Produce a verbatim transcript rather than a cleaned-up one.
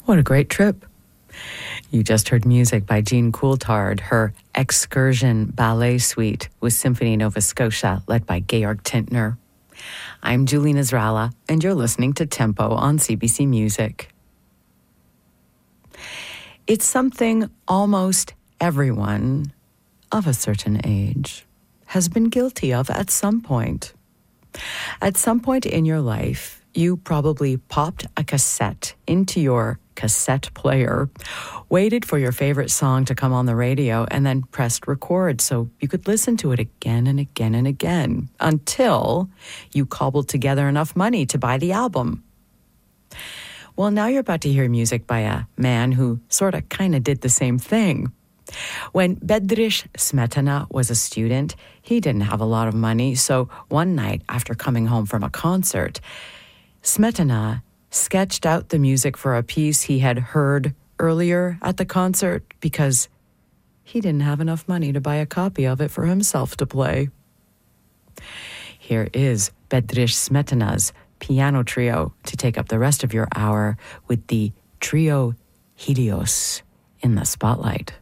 What a great trip. You just heard music by Jean Coulthard, her Excursion Ballet Suite with Symphony Nova Scotia, led by Georg Tintner. I'm Julie Nasrallah, and you're listening to Tempo on C B C Music. It's something almost everyone of a certain age has been guilty of at some point. At some point in your life, you probably popped a cassette into your cassette player, waited for your favorite song to come on the radio, and then pressed record so you could listen to it again and again and again until you cobbled together enough money to buy the album. Well, now you're about to hear music by a man who sort of kind of did the same thing. When Bedřich Smetana was a student, he didn't have a lot of money, so one night after coming home from a concert, Smetana sketched out the music for a piece he had heard earlier at the concert because he didn't have enough money to buy a copy of it for himself to play. Here is Bedřich Smetana's piano trio to take up the rest of your hour with the Trio Helios in the spotlight.